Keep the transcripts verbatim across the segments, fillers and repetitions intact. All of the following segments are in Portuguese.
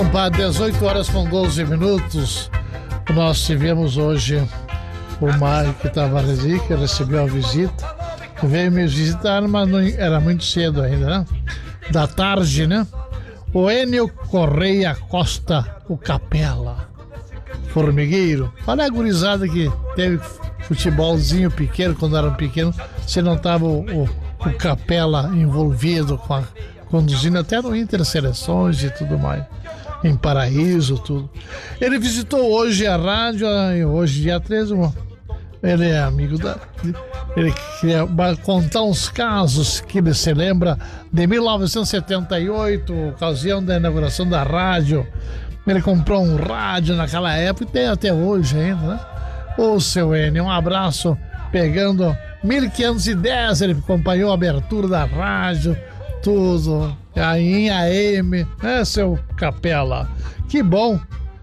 Compadre, dezoito horas com doze minutos. Nós tivemos hoje o Mário que estava ali, que recebeu a visita. Veio me visitar, mas não, era muito cedo ainda, né? Da tarde, né? O Enio Correia Costa, o Capela, formigueiro. Olha a gurizada que teve futebolzinho pequeno, quando eram pequenos, você não tava o, o, o Capela envolvido, com a, conduzindo até no Inter Seleções e tudo mais, em Paraíso, tudo. Ele visitou hoje a rádio, hoje dia treze, ele é amigo da... Ele queria contar uns casos que ele se lembra de mil novecentos e setenta e oito, ocasião da inauguração da rádio. Ele comprou um rádio naquela época e tem até hoje ainda, né? Ô, seu Enio, um abraço. Pegando mil quinhentos e dez, ele acompanhou a abertura da rádio, tudo. Aí em A M, né, seu Capela? Que bom.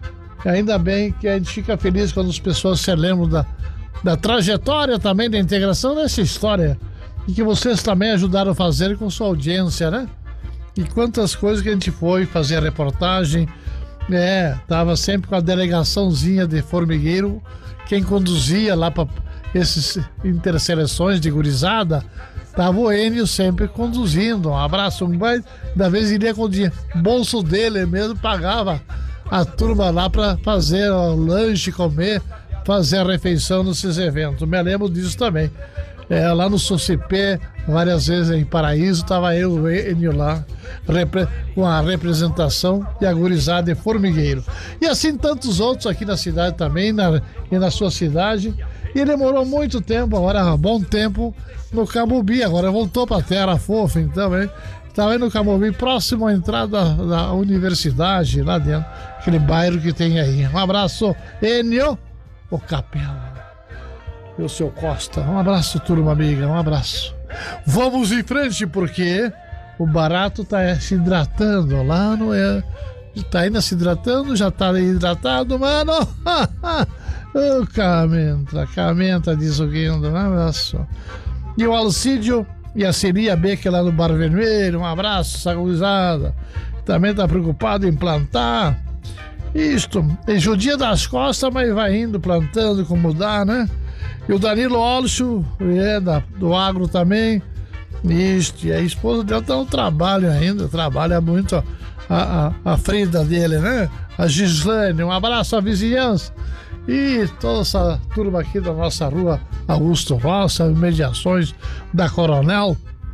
Ainda bem que a gente fica feliz quando as pessoas se lembram da da trajetória também, da integração dessa história, e que vocês também ajudaram a fazer com sua audiência, né? E quantas coisas que a gente foi fazer reportagem, é, tava sempre com a delegaçãozinha de formigueiro, quem conduzia lá para esses interseleções de gurizada, tava o Enio sempre conduzindo. Um abraço, um baile, da vez iria com o dinheiro, bolso dele mesmo, pagava a turma lá para fazer o lanche, comer, fazer a refeição nesses eventos. Me lembro disso também. É, lá no Socipé, várias vezes em Paraíso, estava eu, o Enio lá, repre, com a representação e a gurizada de formigueiro. E assim tantos outros aqui na cidade também, na, e na sua cidade. E ele morou muito tempo, agora há bom tempo, no Camobi. Agora voltou para a Terra Fofa, então, hein? Estava aí no Camobi, próximo à entrada da, da universidade, lá dentro, aquele bairro que tem aí. Um abraço, Enio, o Capela, e o seu Costa. Um abraço, turma amiga, um abraço. Vamos em frente, porque o barato tá se hidratando lá, não é? Tá ainda se hidratando, já tá hidratado, mano. Ô, Camenta, Camenta diz o Guindo, um abraço. E o Alcídio e a Celia Becker lá no Bar Vermelho, um abraço, saguizada. Também tá preocupado em plantar. Isto, tem judia das costas, mas vai indo, plantando, como dá, né? E o Danilo Olcho, é, da, do agro também. Isto, e a esposa dele tá no trabalho ainda, trabalha muito a, a, a Frida dele, né? A Gislane, um abraço à vizinhança. E toda essa turma aqui da nossa rua Augusto Roça, mediações da Coronel.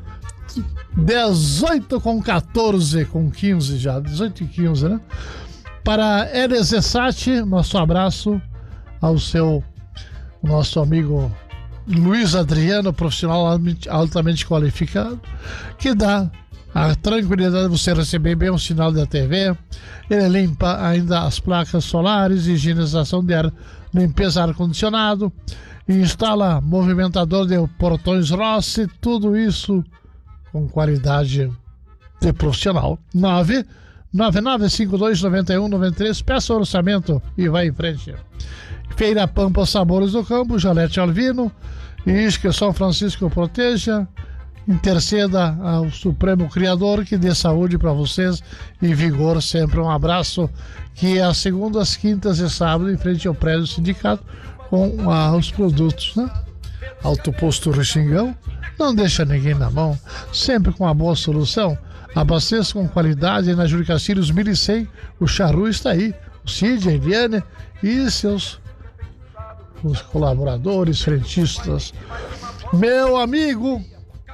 dezoito com quatorze, com quinze já, dezoito e quinze, né? Para Eresesat, nosso abraço ao seu, nosso amigo Luiz Adriano, profissional altamente qualificado, que dá a tranquilidade de você receber bem o sinal da T V. Ele limpa ainda as placas solares, higienização de ar, limpeza ar-condicionado, instala movimentador de portões Rossi, tudo isso com qualidade de profissional. nove nove nove cinco dois nove um nove três, peça orçamento e vai em frente. Feira Pampa Sabores do Campo, Jalete Alvino, Isque São Francisco proteja, interceda ao Supremo Criador que dê saúde para vocês e vigor sempre. Um abraço, que é às segundas, quintas e sábados em frente ao prédio do sindicato com ah, os produtos, né? Alto Posto Rexingão, não deixa ninguém na mão, sempre com a boa solução. Abasteça com qualidade na Juricacílios mil e cem, o Charru está aí, o Cid, a Eliane e seus os colaboradores, frentistas. Meu amigo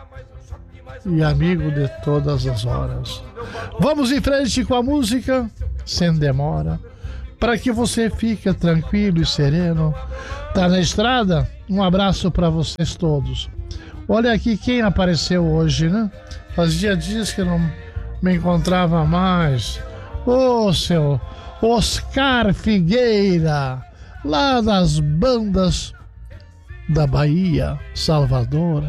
e amigo de todas as horas. Vamos em frente com a música, sem demora, para que você fique tranquilo e sereno. Tá na estrada? Um abraço para vocês todos. Olha aqui quem apareceu hoje, né? Fazia dias que eu não me encontrava mais. Ô, seu Oscar Figueira, lá das bandas da Bahia, Salvador.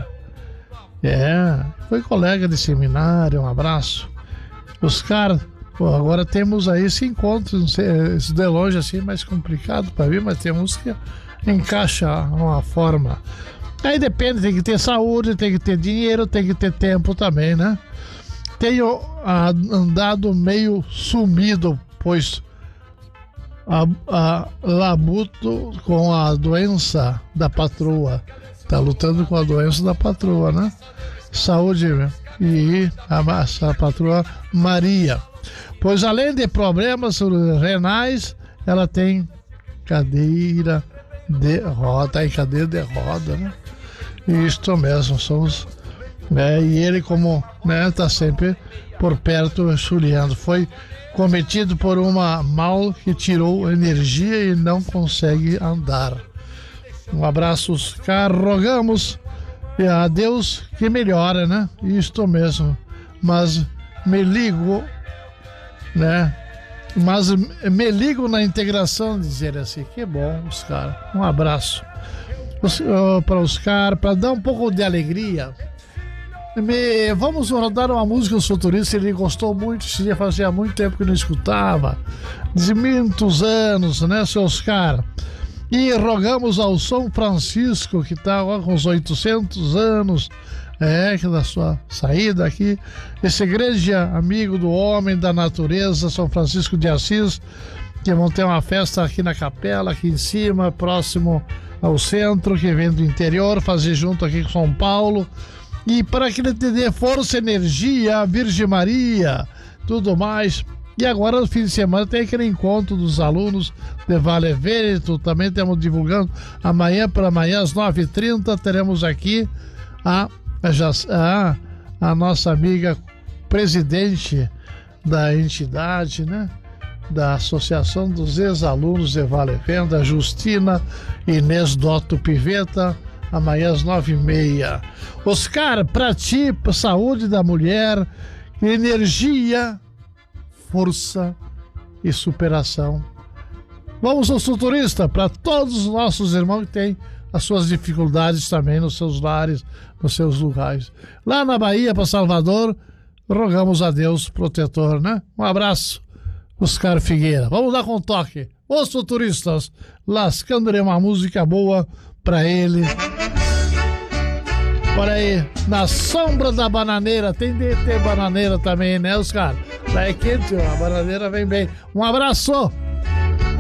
É, foi colega de seminário, um abraço. Oscar, pô, agora temos aí esse encontro, não sei, esse de longe assim é mais complicado para vir, mas temos que encaixar uma forma. Aí depende, tem que ter saúde, tem que ter dinheiro, tem que ter tempo também, né? Tenho ah, andado meio sumido pois a, a labuto com a doença da patroa. Tá lutando com a doença da patroa, né? Saúde, e a, a patroa Maria. Pois além de problemas renais, ela tem cadeira de roda, e cadeira de roda, né? Isto mesmo, somos, né? E ele, como, né, tá sempre por perto, chuleando. Foi cometido por uma mal que tirou energia e não consegue andar. Um abraço, Oscar, rogamos a Deus que melhora, né? Isto mesmo. Mas me ligo, né? Mas me ligo na integração, dizer assim, que bom, Oscar. Um abraço para Oscar, para dar um pouco de alegria. Me, vamos rodar uma música do Soturista, ele gostou muito, já fazia muito tempo que não escutava, de muitos anos, né, seu Oscar? E rogamos ao São Francisco, que está com os oitocentos anos, é, que da sua saída aqui, esse grande amigo do homem, da natureza, São Francisco de Assis, que vão ter uma festa aqui na capela, aqui em cima, próximo ao centro, que vem do interior, fazer junto aqui com São Paulo, e para que ele te dê força, energia, a Virgem Maria, tudo mais. E agora, no fim de semana, tem aquele encontro dos alunos de Vale Verde, também estamos divulgando, amanhã para amanhã, às nove e trinta, teremos aqui a A, a nossa amiga presidente da entidade, né? Da Associação dos Ex-Alunos de Vale Verde, a Justina Inês Dotto Piveta, amanhã às nove e meia. Oscar, para ti, pra saúde da mulher, energia, força e superação. Vamos ao Futurista, para todos os nossos irmãos que têm as suas dificuldades também nos seus lares, nos seus lugares. Lá na Bahia, para Salvador, rogamos a Deus protetor, né? Um abraço, Oscar Figueira. Vamos dar com um toque. Os Futuristas, lascando uma música boa para ele. Olha aí, na sombra da bananeira, tem de ter bananeira também, né, Oscar? Lá é quente, a bananeira vem bem. Um abraço!